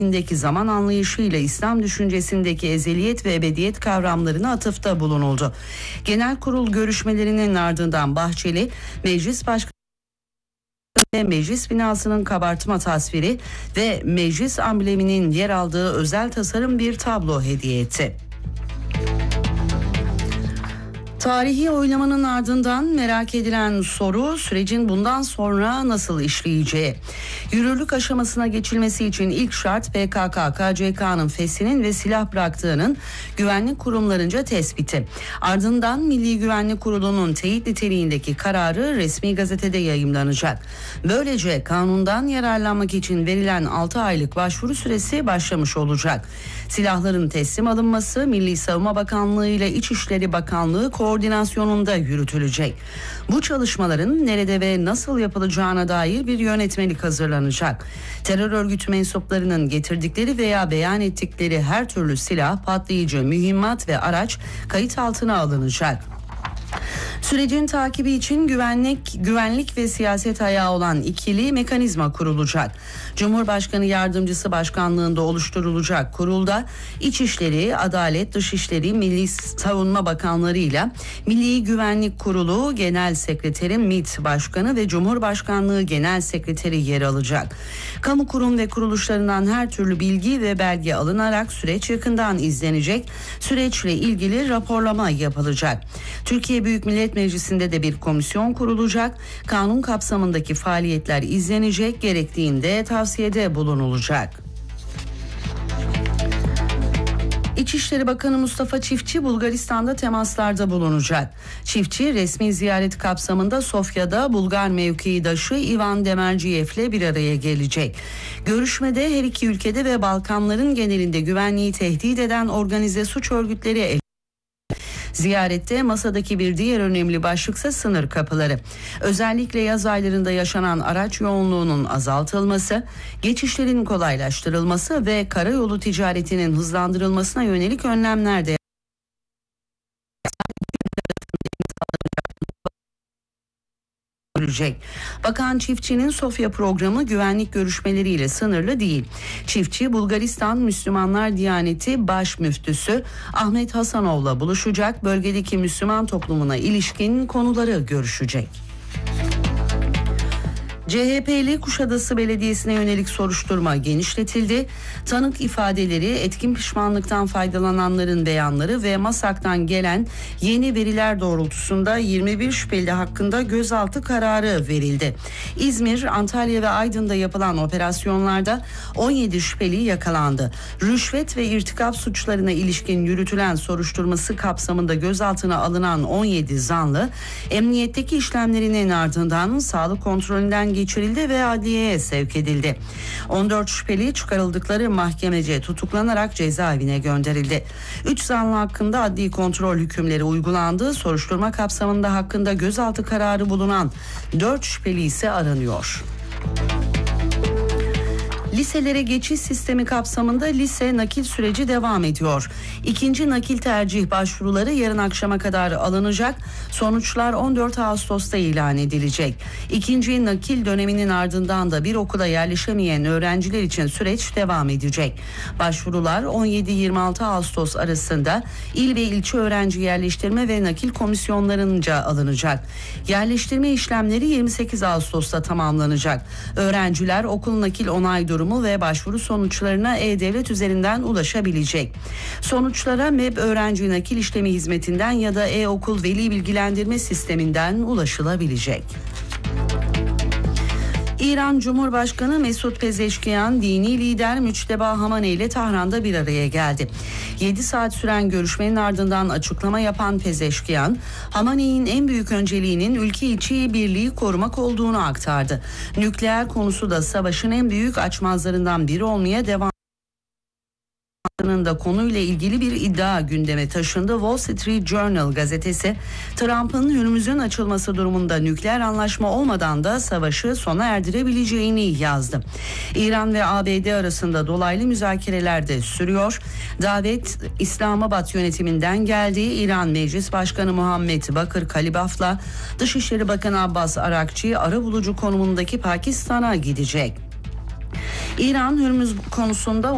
deki zaman anlayışıyla İslam düşüncesindeki ezeliyet ve ebediyet kavramlarına atıfta bulunuldu. Genel kurul görüşmelerinin ardından Bahçeli, Meclis Başkanı meclis binasının kabartma tasviri ve meclis ambleminin yer aldığı özel tasarım bir tablo hediye etti. Tarihi oylamanın ardından merak edilen soru sürecin bundan sonra nasıl işleyeceği. Yürürlük aşamasına geçilmesi için ilk şart PKK, KCK'nın feshinin ve silah bıraktığının güvenlik kurumlarınca tespiti. Ardından Milli Güvenlik Kurulu'nun teyit niteliğindeki kararı resmi gazetede yayımlanacak. Böylece kanundan yararlanmak için verilen 6 aylık başvuru süresi başlamış olacak. Silahların teslim alınması Milli Savunma Bakanlığı ile İçişleri Bakanlığı koordinasyonunda yürütülecek. Bu çalışmaların nerede ve nasıl yapılacağına dair bir yönetmelik hazırlanacak. Terör örgütü mensuplarının getirdikleri veya beyan ettikleri her türlü silah, patlayıcı, mühimmat ve araç kayıt altına alınacak. Sürecin takibi için güvenlik ve siyaset ayağı olan ikili mekanizma kurulacak. Cumhurbaşkanı Yardımcısı başkanlığında oluşturulacak kurulda İçişleri, Adalet, Dışişleri, Milli Savunma Bakanlarıyla Milli Güvenlik Kurulu Genel Sekreteri, MİT Başkanı ve Cumhurbaşkanlığı Genel Sekreteri yer alacak. Kamu kurum ve kuruluşlarından her türlü bilgi ve belge alınarak süreç yakından izlenecek. Süreçle ilgili raporlama yapılacak. Türkiye Büyük Millet Meclisi'nde de bir komisyon kurulacak. Kanun kapsamındaki faaliyetler izlenecek, gerektiğinde tavsiyede bulunulacak. İçişleri Bakanı Mustafa Çiftçi Bulgaristan'da temaslarda bulunacak. Çiftçi resmi ziyaret kapsamında Sofya'da Bulgar mevkidaşı Ivan Demerciyev'le bir araya gelecek. Görüşmede her iki ülkede ve Balkanların genelinde güvenliği tehdit eden organize suç örgütleri ziyarette masadaki bir diğer önemli başlıksa sınır kapıları. Özellikle yaz aylarında yaşanan araç yoğunluğunun azaltılması, geçişlerin kolaylaştırılması ve karayolu ticaretinin hızlandırılmasına yönelik önlemler de görecek. Bakan Çiftçi'nin Sofya programı güvenlik görüşmeleriyle sınırlı değil. Çiftçi Bulgaristan Müslümanlar Diyaneti Baş Müftüsü Ahmet Hasanov'la buluşacak. Bölgedeki Müslüman toplumuna ilişkin konuları görüşecek. CHP'li Kuşadası Belediyesi'ne yönelik soruşturma genişletildi. Tanık ifadeleri, etkin pişmanlıktan faydalananların beyanları ve MASAK'tan gelen yeni veriler doğrultusunda 21 şüpheli hakkında gözaltı kararı verildi. İzmir, Antalya ve Aydın'da yapılan operasyonlarda 17 şüpheli yakalandı. Rüşvet ve irtikap suçlarına ilişkin yürütülen soruşturması kapsamında gözaltına alınan 17 zanlı, emniyetteki işlemlerinin ardından sağlık kontrolünden geçirildi ve adliyeye sevk edildi. 14 şüpheli çıkarıldıkları mahkemece tutuklanarak cezaevine gönderildi. 3 zanlı hakkında adli kontrol hükümleri uygulandı. Soruşturma kapsamında hakkında gözaltı kararı bulunan 4 şüpheli ise aranıyor. Liselere geçiş sistemi kapsamında lise nakil süreci devam ediyor. İkinci nakil tercih başvuruları yarın akşama kadar alınacak. Sonuçlar 14 Ağustos'ta ilan edilecek. İkinci nakil döneminin ardından da bir okula yerleşemeyen öğrenciler için süreç devam edecek. Başvurular 17-26 Ağustos arasında il ve ilçe öğrenci yerleştirme ve nakil komisyonlarınca alınacak. Yerleştirme işlemleri 28 Ağustos'ta tamamlanacak. Öğrenciler okul nakil onay durumu ve başvuru sonuçlarına E-Devlet üzerinden ulaşabilecek. Sonuçlara MEB öğrenci nakil işlemi hizmetinden ya da E-Okul veli bilgilendirme sisteminden ulaşılabilecek. İran Cumhurbaşkanı Mesut Pezeşkiyan, dini lider Müçteba Hamaney ile Tahran'da bir araya geldi. 7 saat süren görüşmenin ardından açıklama yapan Pezeşkiyan, Hamaney'in en büyük önceliğinin ülke içi birliği korumak olduğunu aktardı. Nükleer konusu da savaşın en büyük açmazlarından biri olmaya devam da konuyla ilgili bir iddia gündeme taşındı. Wall Street Journal gazetesi, Trump'ın Hürmüz'ün açılması durumunda nükleer anlaşma olmadan da savaşı sona erdirebileceğini yazdı. İran ve ABD arasında dolaylı müzakereler de sürüyor. Davet İslamabad yönetiminden geldi. İran Meclis Başkanı Muhammed Bakır Kalibaf'la Dışişleri Bakanı Abbas Arakçı arabulucu konumundaki Pakistan'a gidecek. İran Hürmüz konusunda